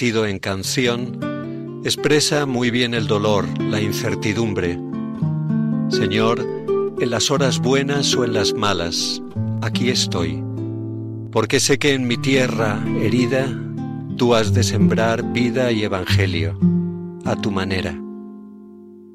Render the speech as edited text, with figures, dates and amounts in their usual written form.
convertido en canción, expresa muy bien el dolor, la incertidumbre. Señor, en las horas buenas o en las malas, aquí estoy, porque sé que en mi tierra herida tú has de sembrar vida y evangelio, a tu manera.